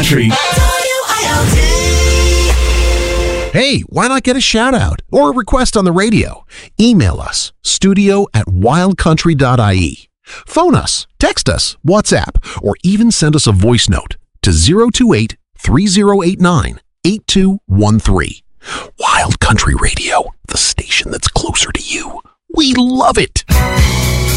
Country. Hey, why not get a shout out or a request on the radio? Email us, studio@wildcountry.ie. Phone us, text us, WhatsApp, or even send us a voice note to 028-3089-8213. Wild Country Radio, the station that's closer to you. We love it.